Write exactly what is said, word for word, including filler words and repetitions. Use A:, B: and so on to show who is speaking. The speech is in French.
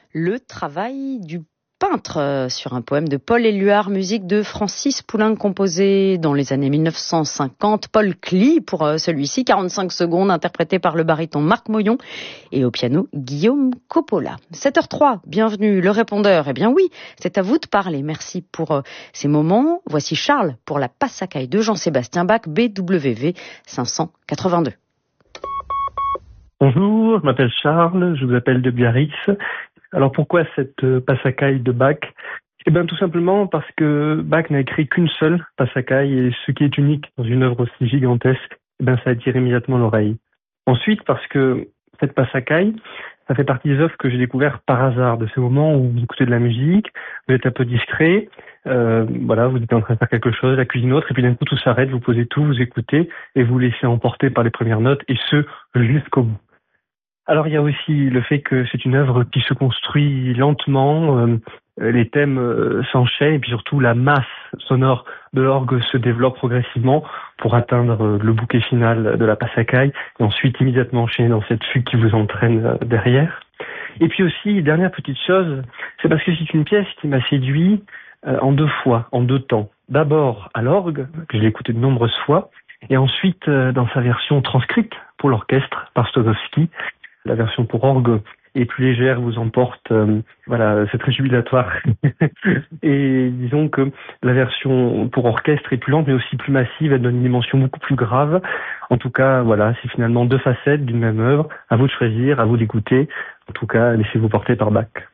A: Le travail du peintre sur un poème de Paul Éluard, musique de Francis Poulenc composé dans les années mille neuf cent cinquante. Paul Klee pour celui-ci, quarante-cinq secondes, interprété par le baryton Marc Moyon et au piano Guillaume Coppola. sept heures trois, bienvenue, le répondeur. Eh bien oui, c'est à vous de parler. Merci pour ces moments. Voici Charles pour la Passacaille de Jean-Sébastien Bach, B W V cinq cent quatre-vingt-deux.
B: Bonjour, je m'appelle Charles, je vous appelle de Biarritz. Alors pourquoi cette euh, Passacaille de Bach ? Eh bien tout simplement parce que Bach n'a écrit qu'une seule Passacaille et ce qui est unique dans une œuvre aussi gigantesque, eh bien ça attire immédiatement l'oreille. Ensuite parce que cette Passacaille, ça fait partie des œuvres que j'ai découvertes par hasard, de ces moments où vous écoutez de la musique, vous êtes un peu discret, euh, voilà, vous êtes en train de faire quelque chose, la cuisine autre, et puis d'un coup tout s'arrête, vous posez tout, vous écoutez et vous laissez emporter par les premières notes et ce jusqu'au bout. Alors il y a aussi le fait que c'est une œuvre qui se construit lentement, euh, les thèmes euh, s'enchaînent et puis surtout la masse sonore de l'orgue se développe progressivement pour atteindre euh, le bouquet final de la Passacaille et ensuite immédiatement enchaîner dans cette fugue qui vous entraîne euh, derrière. Et puis aussi, dernière petite chose, c'est parce que c'est une pièce qui m'a séduit euh, en deux fois, en deux temps. D'abord à l'orgue, que j'ai écouté de nombreuses fois, et ensuite euh, dans sa version transcrite pour l'orchestre par Stokowski. La version pour orgue est plus légère, vous emporte, euh, voilà, c'est très jubilatoire. Et disons que la version pour orchestre est plus lente, mais aussi plus massive, elle donne une dimension beaucoup plus grave. En tout cas, voilà, c'est finalement deux facettes d'une même œuvre. À vous de choisir, à vous d'écouter. En tout cas, laissez-vous porter par Bach.